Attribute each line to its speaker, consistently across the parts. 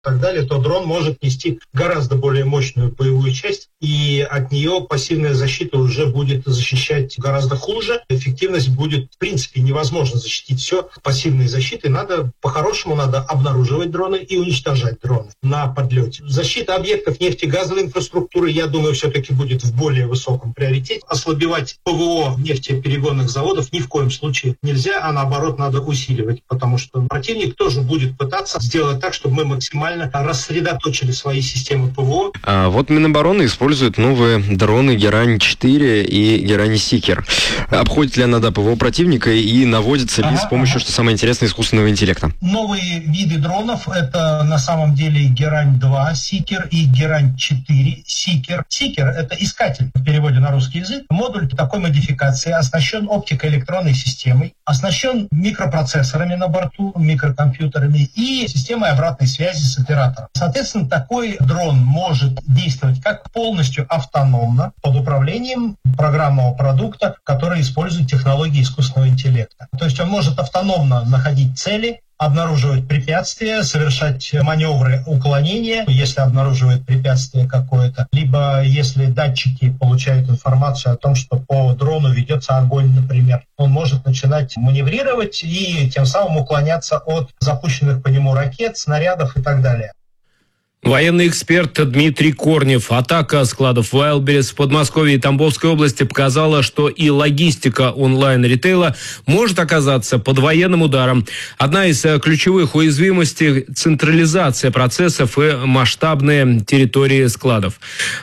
Speaker 1: и так далее, то дрон может нести гораздо более мощную боевую часть, и от нее пассивная защита уже будет защищать гораздо хуже. Эффективность будет, в принципе, невозможно защитить все пассивной защитой. По-хорошему надо обнаруживать дроны и уничтожать дроны на подлете. Защита объектов нефтегазовой инфраструктуры, я думаю, все-таки будет в более высоком приоритете. Ослабевать ПВО нефтеперегонных заводов ни в коем случае нельзя, а наоборот надо усиливать, потому что противник тоже будет пытаться сделать так, чтобы мы максимально рассредоточили свои системы ПВО.
Speaker 2: Вот Минобороны использует новые дроны Герань-4 и Герань-Сикер. Обходит ли она ПВО противника и наводится ли с помощью, что самое интересное, искусственного интеллекта?
Speaker 1: Новые виды дронов — это на самом деле Герань-2 Сикер и Герань-4 Сикер. Сикер — это искатель в переводе на русский язык. Модуль такой модификации оснащен оптико-электронной системой, оснащен микропроцессорами на борту, микрокомпьютерами и системой обратной связи с оператором. Соответственно, такой дрон может действовать как полностью автономно под управлением программного продукта, который использует технологии искусственного интеллекта. То есть он может автономно находить цели, обнаруживать препятствия, совершать маневры уклонения, если обнаруживает препятствие какое-то, либо если датчики получают информацию о том, что по дрону ведется огонь, например, он может начинать маневрировать и тем самым уклоняться от запущенных по нему ракет, снарядов и так далее.
Speaker 3: Военный эксперт Дмитрий Корнев. Атака складов Wildberries в Подмосковье и Тамбовской области показала, что и логистика онлайн-ритейла может оказаться под военным ударом. Одна из ключевых уязвимостей – централизация процессов и масштабные территории складов.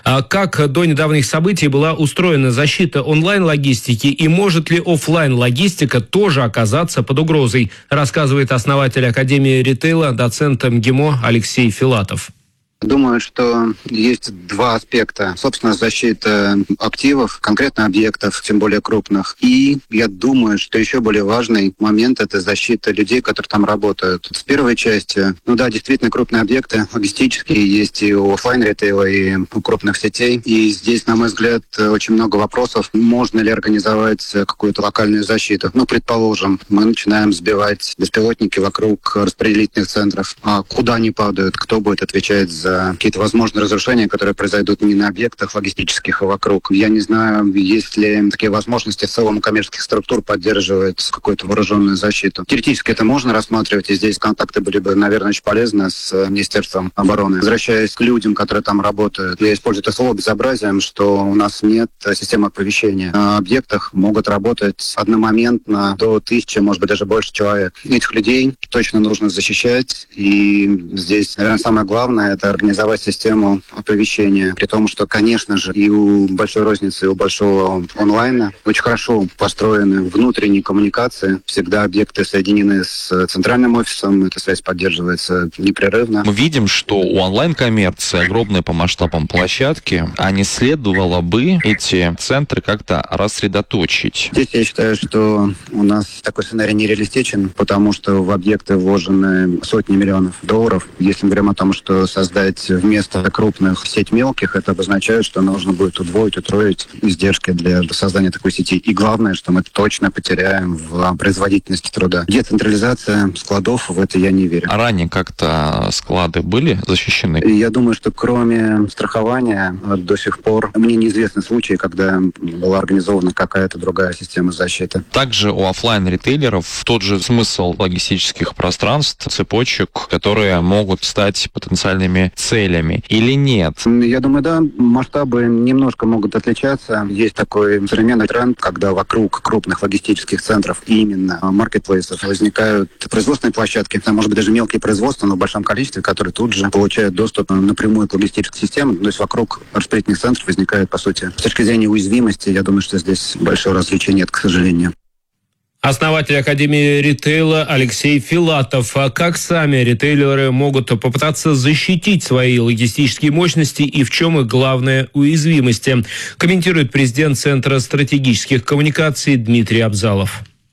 Speaker 3: Как до недавних событий была устроена защита онлайн-логистики и может ли офлайн-логистика тоже оказаться под угрозой, рассказывает основатель Академии ритейла, доцент МГИМО Алексей Филатов.
Speaker 4: Думаю, что есть два аспекта. Собственно, защита активов, конкретно объектов, тем более крупных. И я думаю, что еще более важный момент – это защита людей, которые там работают. В первой части, действительно, крупные объекты логистические есть и у офлайн-ритейла, и у крупных сетей. И здесь, на мой взгляд, очень много вопросов. Можно ли организовать какую-то локальную защиту? Предположим, мы начинаем сбивать беспилотники вокруг распределительных центров. А куда они падают? Кто будет отвечать за какие-то возможные разрушения, которые произойдут не на объектах логистических, а вокруг. Я не знаю, есть ли такие возможности в целом у коммерческих структур поддерживать какую-то вооруженную защиту. Теоретически это можно рассматривать, и здесь контакты были бы, наверное, очень полезны с Министерством обороны. Возвращаясь к людям, которые там работают, я использую это слово безобразием, что у нас нет системы оповещения. На объектах могут работать одномоментно до 1000, может быть, даже больше человек. Этих людей точно нужно защищать, и здесь, наверное, самое главное – это организовать систему оповещения. При том, что, конечно же, и у большой розницы, и у большого онлайна очень хорошо построены внутренние коммуникации. Всегда объекты соединены с центральным офисом, эта связь поддерживается непрерывно.
Speaker 5: Мы видим, что у онлайн-коммерции огромные по масштабам площадки, а не следовало бы эти центры как-то рассредоточить?
Speaker 4: Здесь я считаю, что у нас такой сценарий нереалистичен, потому что в объекты вложены сотни миллионов долларов. Если мы говорим о том, что создать вместо крупных сеть мелких, это обозначает, что нужно будет удвоить, утроить издержки для создания такой сети. И главное, что мы точно потеряем в производительности труда. Децентрализация складов, в это я не верю.
Speaker 5: А ранее как-то склады были защищены?
Speaker 4: Я думаю, что кроме страхования до сих пор мне неизвестны случаи, когда была организована какая-то другая система защиты.
Speaker 5: Также у офлайн-ритейлеров тот же смысл логистических пространств, цепочек, которые могут стать потенциальными целями или нет?
Speaker 4: Я думаю, да. Масштабы немножко могут отличаться. Есть такой современный тренд, когда вокруг крупных логистических центров, именно маркетплейсов, возникают производственные площадки, там, может быть, даже мелкие производства, но в большом количестве, которые тут же получают доступ напрямую к логистической системе. То есть вокруг распределительных центров возникает, по сути, с точки зрения уязвимости, я думаю, что здесь большого различия нет, к сожалению.
Speaker 3: Основатель Академии ритейла Алексей Филатов. А как сами ритейлеры могут попытаться защитить свои логистические мощности и в чем их главная уязвимость? Комментирует президент Центра стратегических коммуникаций Дмитрий Абзалов.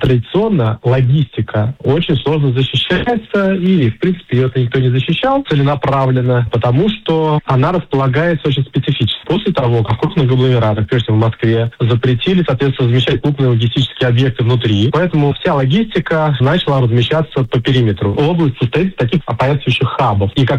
Speaker 6: Традиционно логистика очень сложно защищается, и, в принципе, ее никто не защищал целенаправленно, потому что она располагается очень специфически. После того, как в крупных агломератах, прежде всего в Москве, запретили, соответственно, размещать крупные логистические объекты внутри, поэтому вся логистика начала размещаться по периметру. Область состоит из таких опоясывающих хабов. И, как